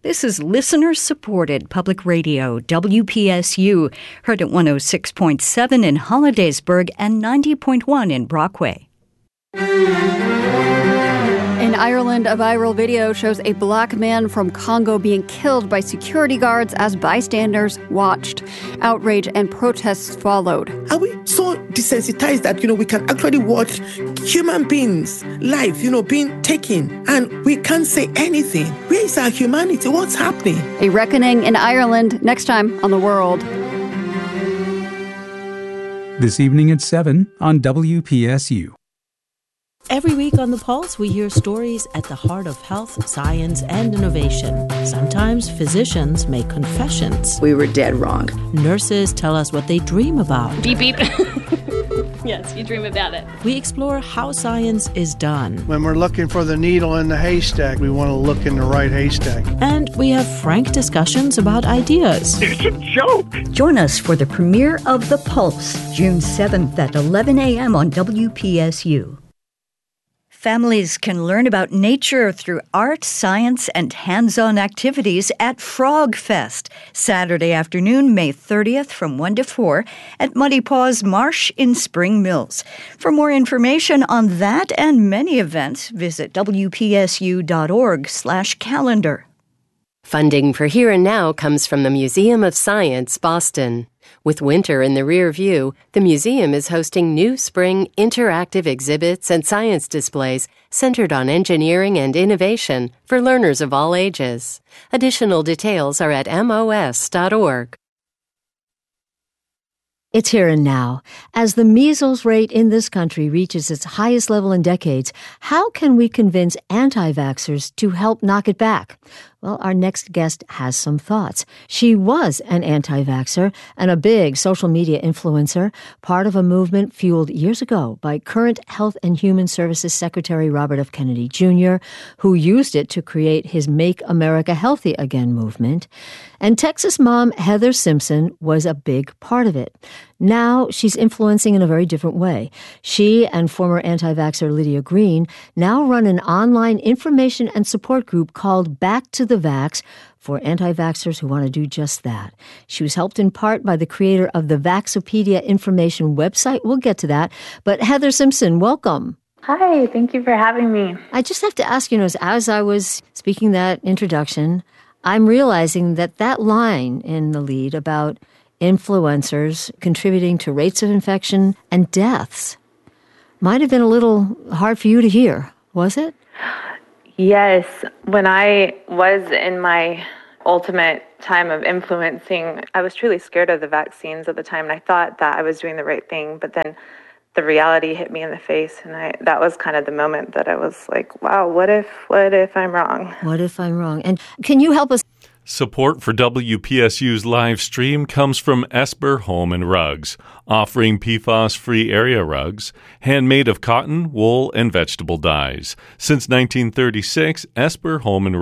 This is listener-supported public radio, WPSU, heard at 106.7 in Hollidaysburg and 90.1 in Brockway. In Ireland, a viral video shows a black man from Congo being killed by security guards as bystanders watched. Outrage and protests followed. Are we so desensitized that, we can actually watch human beings' life, being taken, and we can't say anything? Where is our humanity? What's happening? A reckoning in Ireland, next time on The World. This evening at 7 on WPSU. Every week on The Pulse, we hear stories at the heart of health, science, and innovation. Sometimes physicians make confessions. We were dead wrong. Nurses tell us what they dream about. Beep, beep. Yes, you dream about it. We explore how science is done. When we're looking for the needle in the haystack, we want to look in the right haystack. And we have frank discussions about ideas. It's a joke. Join us for the premiere of The Pulse, June 7th at 11 a.m. on WPSU. Families can learn about nature through art, science, and hands-on activities at Frog Fest, Saturday afternoon, May 30th from 1 to 4 at Muddy Paws Marsh in Spring Mills. For more information on that and many events, visit wpsu.org/calendar. Funding for Here and Now comes from the Museum of Science, Boston. With winter in the rear view, the museum is hosting new spring interactive exhibits and science displays centered on engineering and innovation for learners of all ages. Additional details are at mos.org. It's Here and Now. As the measles rate in this country reaches its highest level in decades, how can we convince anti-vaxxers to help knock it back? Well, our next guest has some thoughts. She was an anti-vaxxer and a big social media influencer, part of a movement fueled years ago by current Health and Human Services Secretary Robert F. Kennedy Jr., who used it to create his Make America Healthy Again movement. And Texas mom Heather Simpson was a big part of it. Now she's influencing in a very different way. She and former anti-vaxxer Lydia Green now run an online information and support group called Back to the Vax for anti-vaxxers who want to do just that. She was helped in part by the creator of the Vaxopedia information website. We'll get to that. But Heather Simpson, welcome. Hi, thank you for having me. I just have to ask, as I was speaking that introduction, I'm realizing that line in the lead about influencers contributing to rates of infection and deaths might have been a little hard for you to hear, was it? Yes. When I was in my ultimate time of influencing, I was truly scared of the vaccines at the time, and I thought that I was doing the right thing, but then the reality hit me in the face, and that was kind of the moment that I was like, wow, what if I'm wrong? What if I'm wrong? And can you help us? Support for WPSU's live stream comes from Esper Home and Rugs, offering PFAS-free area rugs, handmade of cotton, wool, and vegetable dyes. Since 1936, Esper Home and